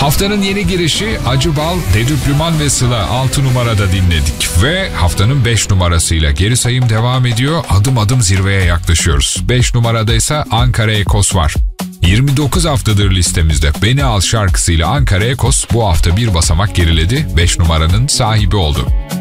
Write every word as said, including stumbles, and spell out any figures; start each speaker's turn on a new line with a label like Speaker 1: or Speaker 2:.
Speaker 1: Haftanın yeni girişi Acı Bal, Dedüplüman ve Sıla altı numarada dinledik. Ve haftanın beş numarasıyla geri sayım devam ediyor. Adım adım zirveye yaklaşıyoruz. beş numarada ise Ankara Ekos var. yirmi dokuz haftadır listemizde Beni Al şarkısıyla Ankara Ekos bu hafta bir basamak geriledi. beş numaranın sahibi oldu.